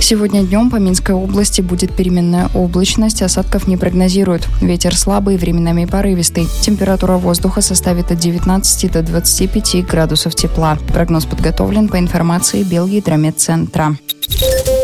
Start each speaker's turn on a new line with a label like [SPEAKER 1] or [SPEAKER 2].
[SPEAKER 1] Сегодня днем по Минской области будет переменная облачность, осадков не прогнозируют. Ветер слабый, временами порывистый. Температура воздуха составит от 19 до 25 градусов тепла. Прогноз подготовлен по информации Белгидрометцентра.